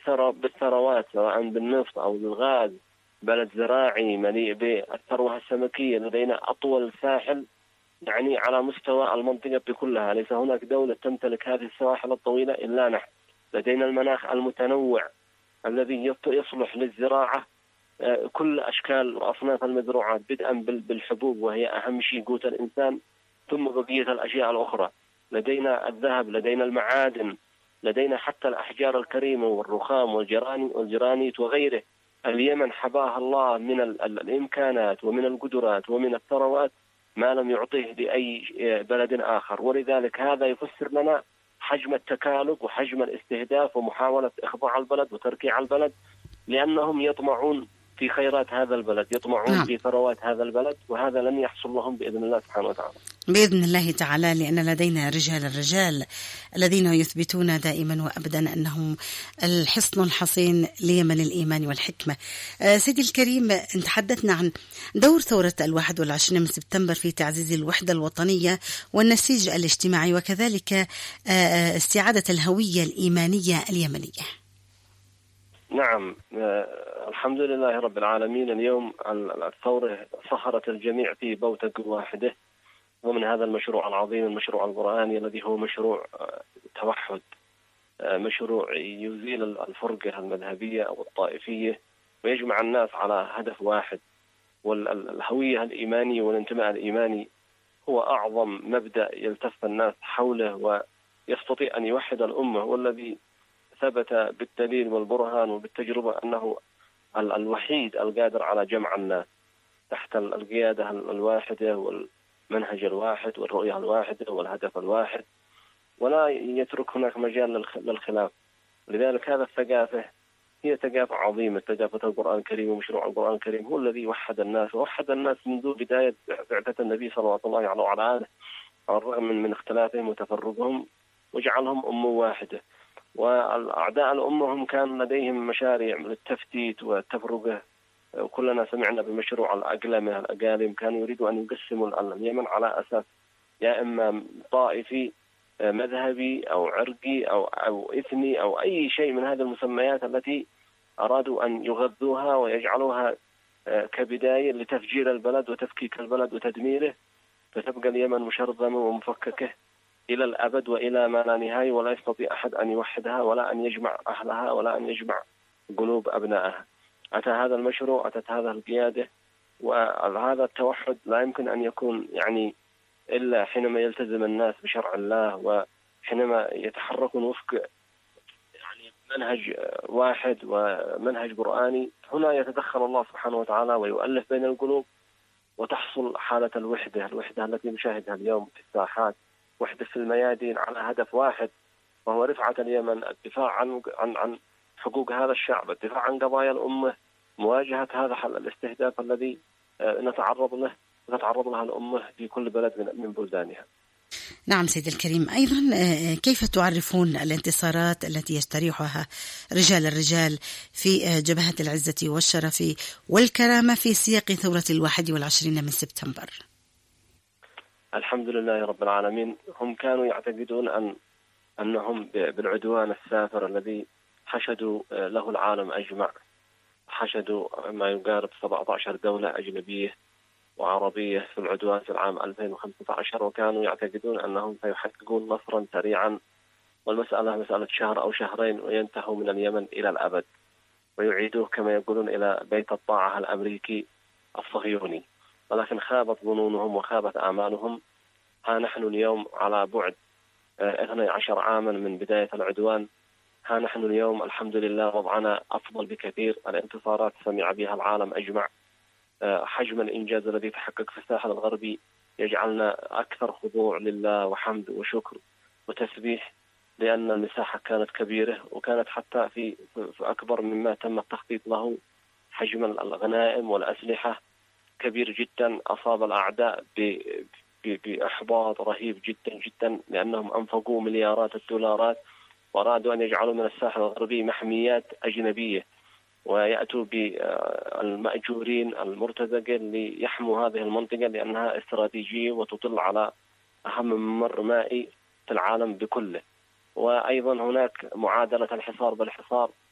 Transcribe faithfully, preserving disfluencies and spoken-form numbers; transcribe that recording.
بالثروات سواء بالنفط أو بالغاز، بلد زراعي مليء بالثروة السمكية، لدينا أطول ساحل يعني على مستوى المنطقة بكلها، ليس هناك دولة تمتلك هذه السواحل الطويلة إلا نحن. لدينا المناخ المتنوع الذي يصلح للزراعة، كل أشكال وأصناف المزروعات بدءا بالحبوب وهي أهم شيء قوت الإنسان، ثم بقية الأشياء الأخرى. لدينا الذهب، لدينا المعادن، لدينا حتى الأحجار الكريمة والرخام والجراني والجرانيت وغيره. اليمن حباها الله من الإمكانات ومن القدرات ومن الثروات ما لم يعطيه لأي بلد آخر، ولذلك هذا يفسر لنا حجم التكالب وحجم الاستهداف ومحاولة إخضاع البلد وتركيع البلد، لأنهم يطمعون في خيرات هذا البلد، يطمعون نعم. في ثروات هذا البلد، وهذا لن يحصل لهم بإذن الله سبحانه وتعالى. بإذن الله تعالى، لأن لدينا رجال الرجال الذين يثبتون دائما وأبدا أنهم الحصن الحصين ليمن الإيمان والحكمة. سيدي الكريم، تحدثنا عن دور ثورة الواحد والعشرين من سبتمبر في تعزيز الوحدة الوطنية والنسيج الاجتماعي، وكذلك استعادة الهوية الإيمانية اليمنية. نعم، الحمد لله رب العالمين. اليوم الثورة صهرت الجميع في بوتق واحدة، ومن هذا المشروع العظيم، المشروع القرآني الذي هو مشروع توحد، مشروع يزيل الفرقة المذهبية أو الطائفية ويجمع الناس على هدف واحد. والهوية الإيمانية والانتماء الإيماني هو أعظم مبدأ يلتف الناس حوله ويستطيع أن يوحد الأمة، والذي ثبت بالدليل والبرهان وبالتجربة أنه الوحيد القادر على جمع الناس تحت القيادة الواحدة والمنهج الواحد والرؤية الواحدة والهدف الواحد، ولا يترك هناك مجال للخلاف. لذلك هذا الثقافة هي ثقافة عظيمة، ثقافة القرآن الكريم ومشروع القرآن الكريم هو الذي وحد الناس، ووحد الناس منذ بداية بعثة النبي صلى الله عليه وعلى آله، على الرغم من اختلافهم وتفرقهم، وجعلهم أمة واحدة. والأعداء الأمة هم كان لديهم مشاريع للتفتيت والتفرقة، وكلنا سمعنا بمشروع الأقلمة الأقاليم، كانوا يريدوا أن يقسموا اليمن على أساس يا إما طائفي مذهبي أو عرقي أو أو إثني أو أي شيء من هذه المسميات التي أرادوا أن يغذوها ويجعلوها كبداية لتفجير البلد وتفكيك البلد وتدميره، فتبقى اليمن مشرذمة ومفككة إلى الأبد وإلى ما لا نهاية، ولا يستطيع أحد أن يوحدها ولا أن يجمع أهلها ولا أن يجمع قلوب أبنائها. أتى هذا المشروع، أتت هذا القيادة، وهذا التوحد لا يمكن أن يكون يعني إلا حينما يلتزم الناس بشرع الله، وحينما يتحركون وفق يعني منهج واحد ومنهج قرآني. هنا يتدخل الله سبحانه وتعالى ويؤلف بين القلوب، وتحصل حالة الوحدة، الوحدة التي نشاهدها اليوم في الساحات، وحدة في الميادين على هدف واحد، وهو رفعة اليمن، الدفاع عن عن عن حقوق هذا الشعب، الدفاع عن قضايا الأمة، مواجهة هذا الاستهداف الذي نتعرض له نتعرض لها الأمة في كل بلد من بلدانها. نعم سيدي الكريم، أيضا كيف تعرفون الانتصارات التي يستريحها رجال الرجال في جبهة العزة والشرف والكرامة في سياق ثورة الواحد والعشرين من سبتمبر؟ الحمد لله رب العالمين. هم كانوا يعتقدون أن أنهم بالعدوان السافر الذي حشدوا له العالم أجمع، حشدوا ما يقارب سبعة عشر دولة أجنبية وعربية في العدوان في العام ألفين وخمسة عشر، وكانوا يعتقدون أنهم سيحققون نصرا سريعا، والمسألة مسألة شهر أو شهرين وينتهوا من اليمن إلى الأبد، ويعيدوه كما يقولون إلى بيت الطاعة الأمريكي الصهيوني. ولكن خابت ظنونهم وخابت آمالهم. ها نحن اليوم على بعد اثني عشر عاما من بداية العدوان، ها نحن اليوم الحمد لله وضعنا أفضل بكثير. الانتصارات سمع بها العالم أجمع، حجم الإنجاز الذي تحقق في الساحل الغربي يجعلنا أكثر خضوع لله وحمد وشكر وتسبيح، لأن المساحة كانت كبيرة، وكانت حتى في, في أكبر مما تم التخطيط له. حجم الغنائم والأسلحة كبير جدا، أصاب الأعداء بإحباط رهيب جدا جدا، لأنهم أنفقوا مليارات الدولارات وأرادوا أن يجعلوا من الساحل الغربي محميات أجنبية، ويأتوا بالمأجورين المرتزقين ليحموا هذه المنطقة لأنها استراتيجية وتطل على أهم ممر مائي في العالم بكله. وأيضا هناك معادلة الحصار بالحصار،